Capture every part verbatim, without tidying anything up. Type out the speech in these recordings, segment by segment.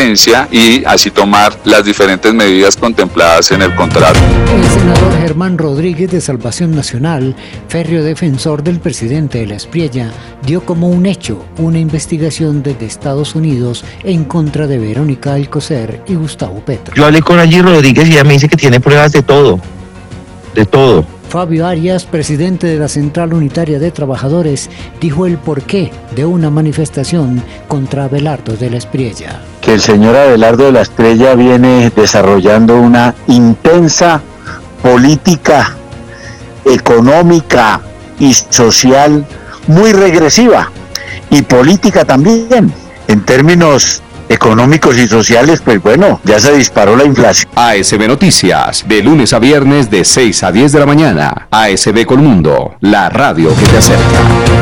vigencia y así tomar las diferentes medidas contempladas en el contrato. El senador Germán Rodríguez de Salvación Nacional, férreo defensor del presidente de la Espriella, dio como un hecho una investigación desde Estados Unidos en contra de Verónica Alcocer y Gustavo Petro. Yo hablé con Angie Rodríguez y ella me dice que tiene pruebas de todo, de todo. Fabio Arias, presidente de la Central Unitaria de Trabajadores, dijo el porqué de una manifestación contra Abelardo de la Espriella. Que el señor Abelardo de la Espriella viene desarrollando una intensa política económica y social muy regresiva, y política también, en términos económicos y sociales. Pues bueno, ya se disparó la inflación. A S B Noticias, de lunes a viernes de seis a diez de la mañana. A S B Colmundo, la radio que te acerca.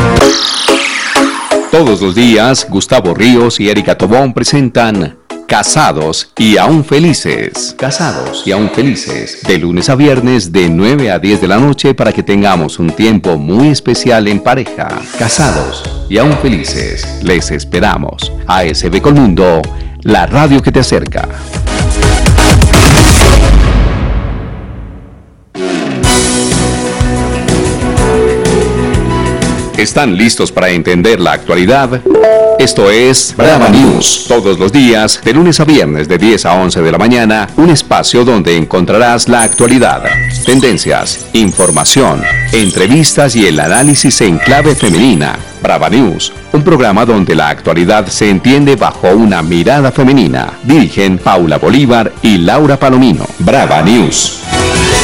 Todos los días, Gustavo Ríos y Erika Tobón presentan Casados y aún felices. Casados y aún felices. De lunes a viernes de nueve a diez de la noche para que tengamos un tiempo muy especial en pareja. Casados y aún felices. Les esperamos. A S B Colmundo, la radio que te acerca. ¿Están listos para entender la actualidad? Esto es Brava News. Todos los días, de lunes a viernes de diez a once de la mañana, un espacio donde encontrarás la actualidad, tendencias, información, entrevistas y el análisis en clave femenina. Brava News, un programa donde la actualidad se entiende bajo una mirada femenina. Dirigen Paula Bolívar y Laura Palomino. Brava News.